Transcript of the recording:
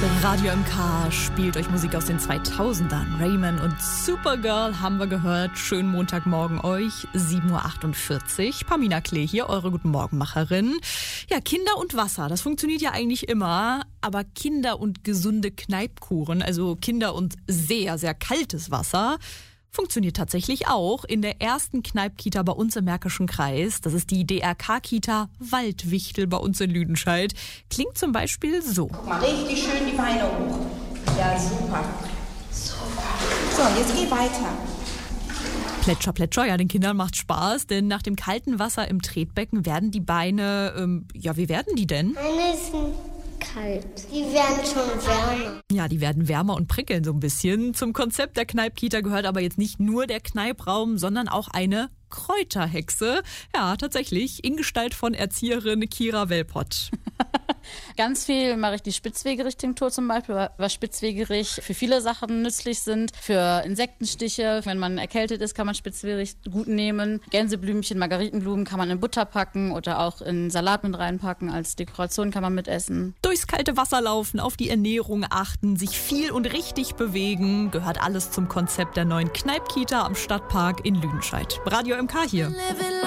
Radio MK spielt euch Musik aus den 2000ern. Rayman und Supergirl haben wir gehört. Schönen Montagmorgen euch, 7.48 Uhr. Pamina Klee hier, eure Guten Morgenmacherin. Ja, Kinder und Wasser, das funktioniert ja eigentlich immer. Aber Kinder und gesunde Kneipkuren, also Kinder und sehr, sehr kaltes Wasser, funktioniert tatsächlich auch in der ersten Kneipkita bei uns im Märkischen Kreis. Das ist die DRK-Kita Waldwichtel bei uns in Lüdenscheid. Klingt zum Beispiel so. Guck mal, richtig schön die Beine hoch. Ja, super. Super. So, jetzt geh weiter. Plätscher, Plätscher, ja, den Kindern macht Spaß, denn nach dem kalten Wasser im Tretbecken werden die Beine, wie werden die denn? Meine sind kalt. Die werden schon wärmer. Ja, die werden wärmer und prickeln so ein bisschen. Zum Konzept der Kneipkita gehört aber jetzt nicht nur der Kneipraum, sondern auch eine Kräuterhexe. Ja, tatsächlich, in Gestalt von Erzieherin Kira Welpott. Ganz viel mache ich die Spitzwegerich-Tinktur zum Beispiel, was Spitzwegerich für viele Sachen nützlich sind. Für Insektenstiche, wenn man erkältet ist, kann man Spitzwegerich gut nehmen. Gänseblümchen, Margaritenblumen kann man in Butter packen oder auch in Salat mit reinpacken. Als Dekoration kann man mitessen. Durchs kalte Wasser laufen, auf die Ernährung achten, sich viel und richtig bewegen, gehört alles zum Konzept der neuen Kneipkita am Stadtpark in Lüdenscheid. Radio MK hier.